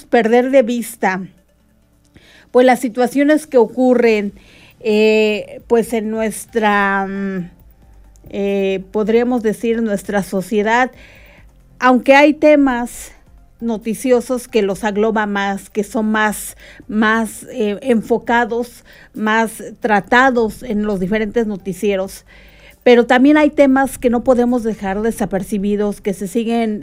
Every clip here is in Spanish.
perder de vista pues las situaciones que ocurren pues en nuestra, podríamos decir, nuestra sociedad, aunque hay temas noticiosos que los agloba más, que son más enfocados, más tratados en los diferentes noticieros, pero también hay temas que no podemos dejar desapercibidos, que se siguen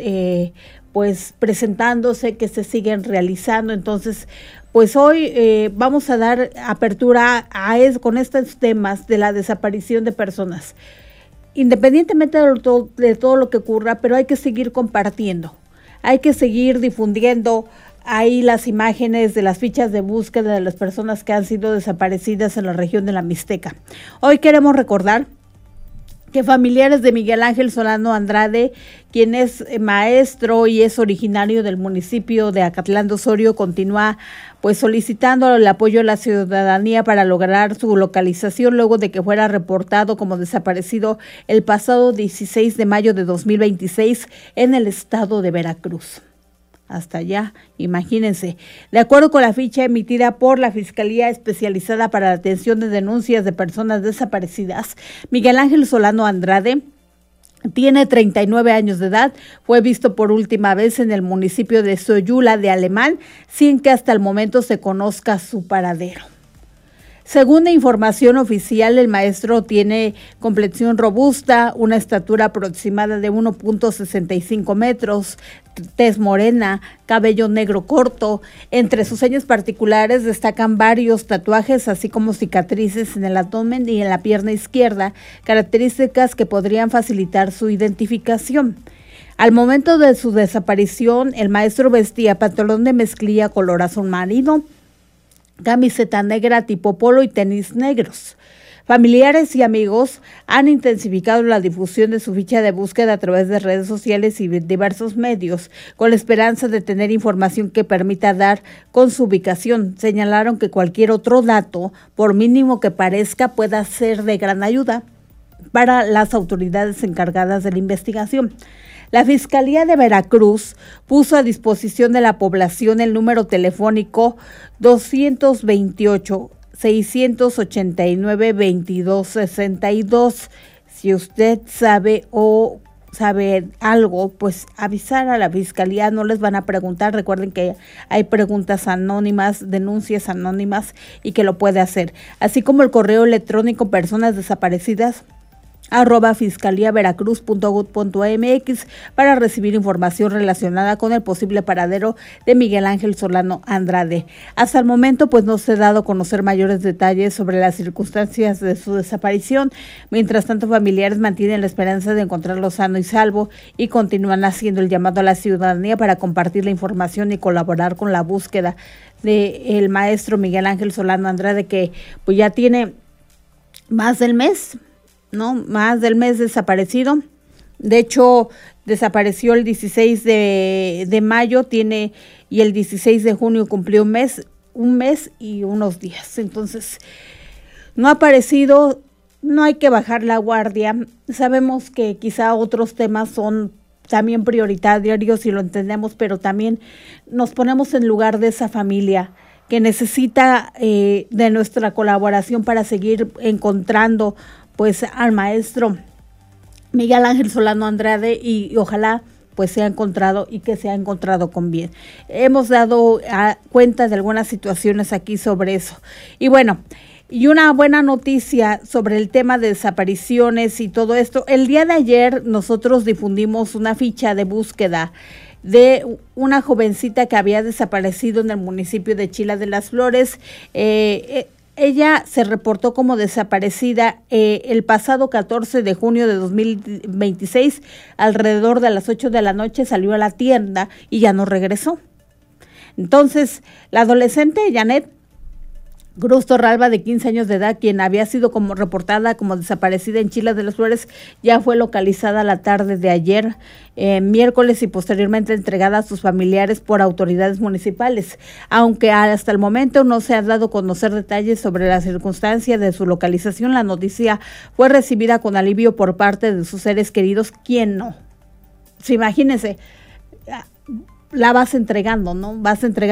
pues presentándose, que se siguen realizando. Entonces, pues hoy vamos a dar apertura con estos temas de la desaparición de personas, independientemente de todo lo que ocurra, pero hay que seguir compartiendo. Hay que seguir difundiendo ahí las imágenes de las fichas de búsqueda de las personas que han sido desaparecidas en la región de la Mixteca. Hoy queremos recordar que familiares de Miguel Ángel Solano Andrade, quien es maestro y es originario del municipio de Acatlán de Osorio, continúa pues solicitando el apoyo de la ciudadanía para lograr su localización luego de que fuera reportado como desaparecido el pasado 16 de mayo de 2026 en el estado de Veracruz. Hasta allá, imagínense. De acuerdo con la ficha emitida por la Fiscalía Especializada para la Atención de Denuncias de Personas Desaparecidas, Miguel Ángel Solano Andrade tiene 39 años de edad, fue visto por última vez en el municipio de Soyula de Alemán, sin que hasta el momento se conozca su paradero. Según la información oficial, el maestro tiene complexión robusta, una estatura aproximada de 1.65 metros, tez morena, cabello negro corto. Entre sus señas particulares destacan varios tatuajes, así como cicatrices en el abdomen y en la pierna izquierda, características que podrían facilitar su identificación. Al momento de su desaparición, el maestro vestía pantalón de mezclilla color azul marino, camiseta negra tipo polo y tenis negros. Familiares y amigos han intensificado la difusión de su ficha de búsqueda a través de redes sociales y diversos medios, con la esperanza de tener información que permita dar con su ubicación. Señalaron que cualquier otro dato, por mínimo que parezca, pueda ser de gran ayuda para las autoridades encargadas de la investigación. La Fiscalía de Veracruz puso a disposición de la población el número telefónico 228-689-2262. Si usted sabe algo, pues avisar a la Fiscalía, no les van a preguntar. Recuerden que hay preguntas anónimas, denuncias anónimas y que lo puede hacer. Así como el correo electrónico personasdesaparecidas @fiscaliaveracruz.gov.mx para recibir información relacionada con el posible paradero de Miguel Ángel Solano Andrade. Hasta el momento, pues no se ha dado a conocer mayores detalles sobre las circunstancias de su desaparición. Mientras tanto, familiares mantienen la esperanza de encontrarlo sano y salvo y continúan haciendo el llamado a la ciudadanía para compartir la información y colaborar con la búsqueda del maestro Miguel Ángel Solano Andrade, que pues ya tiene más del mes desaparecido. De hecho, desapareció el 16 de mayo, y el 16 de junio cumplió un mes y unos días. Entonces, no ha aparecido, no hay que bajar la guardia. Sabemos que quizá otros temas son también prioritarios y lo entendemos, pero también nos ponemos en lugar de esa familia que necesita de nuestra colaboración para seguir encontrando pues al maestro Miguel Ángel Solano Andrade y ojalá pues sea encontrado y que sea encontrado con bien. Hemos dado cuenta de algunas situaciones aquí sobre eso. Y bueno, y una buena noticia sobre el tema de desapariciones y todo esto. El día de ayer nosotros difundimos una ficha de búsqueda de una jovencita que había desaparecido en el municipio de Chila de las Flores. Ella se reportó como desaparecida el pasado 14 de junio de 2026, alrededor de las 8 de la noche salió a la tienda y ya no regresó. Entonces, la adolescente Janet Cruz Torralba, de 15 años de edad, quien había sido como reportada como desaparecida en Chila de las Flores, ya fue localizada la tarde de ayer, miércoles, y posteriormente entregada a sus familiares por autoridades municipales. Aunque hasta el momento no se ha dado a conocer detalles sobre la circunstancia de su localización, la noticia fue recibida con alivio por parte de sus seres queridos. ¿Quién no? Imagínense, la vas entregando, ¿no? Vas entregando